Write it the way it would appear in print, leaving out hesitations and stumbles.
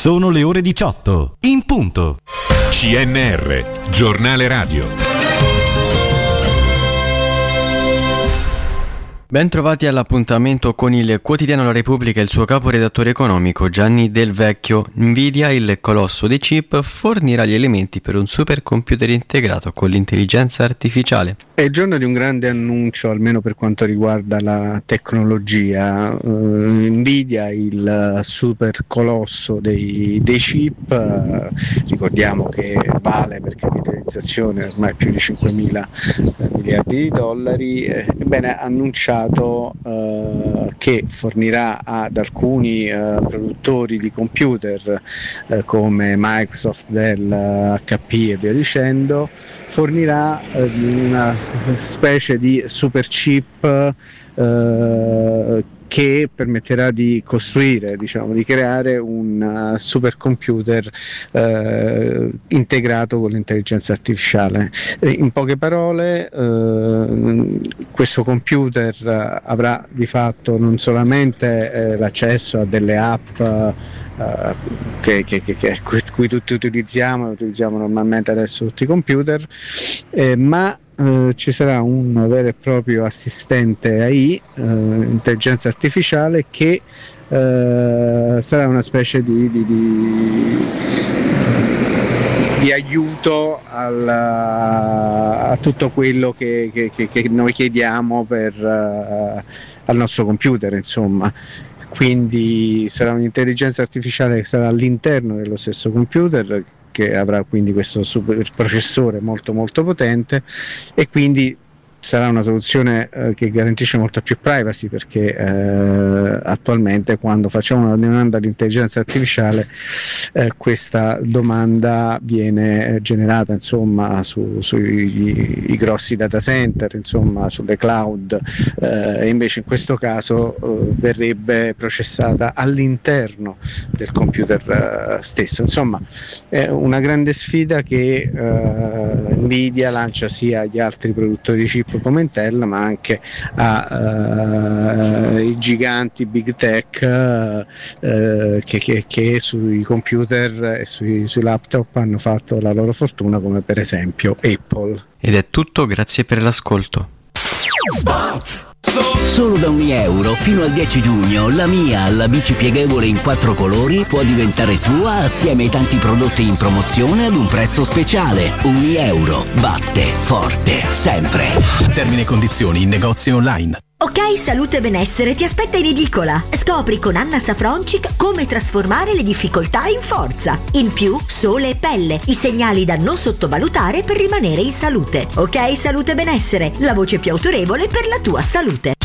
Sono le ore 18, in punto. CNR, giornale radio. Ben trovati all'appuntamento con il quotidiano La Repubblica e il suo caporedattore economico Gianni Del Vecchio. Nvidia, il colosso dei chip, fornirà gli elementi per un supercomputer integrato con l'intelligenza artificiale. È il giorno di un grande annuncio, almeno per quanto riguarda la tecnologia. Nvidia, il super colosso dei chip, ricordiamo che vale per capitalizzazione ormai più di 5.000 miliardi di dollari, ha annunciato che fornirà ad alcuni produttori di computer come Microsoft, Dell, HP e via dicendo, fornirà una specie di super chip che permetterà di costruire, di creare un supercomputer integrato con l'intelligenza artificiale. In poche parole, questo computer avrà di fatto non solamente l'accesso a delle app cui tutti utilizziamo normalmente adesso tutti i computer, ma ci sarà un vero e proprio assistente AI, intelligenza artificiale, che sarà una specie di aiuto a tutto quello che noi chiediamo al nostro computer, insomma. Quindi sarà un'intelligenza artificiale che sarà all'interno dello stesso computer, che avrà quindi questo super processore molto molto potente, e quindi sarà una soluzione che garantisce molta più privacy, perché attualmente quando facciamo una domanda all'intelligenza artificiale questa domanda viene generata sui grossi data center, sulle cloud, e invece in questo caso verrebbe processata all'interno del computer stesso. Insomma, è una grande sfida che Nvidia lancia sia agli altri produttori di chip come Intel, ma anche ai giganti big tech che sui computer e sui laptop hanno fatto la loro fortuna, come per esempio Apple. Ed è tutto, grazie per l'ascolto. Solo da €1 fino al 10 giugno la Mia, la bici pieghevole in 4 colori, può diventare tua assieme ai tanti prodotti in promozione ad un prezzo speciale. €1 batte forte sempre. Termini e condizioni in negozio online. Ok, salute e benessere ti aspetta in edicola. Scopri con Anna Safroncic come trasformare le difficoltà in forza. In più, sole e pelle, i segnali da non sottovalutare per rimanere in salute. Ok, salute e benessere, la voce più autorevole per la tua salute.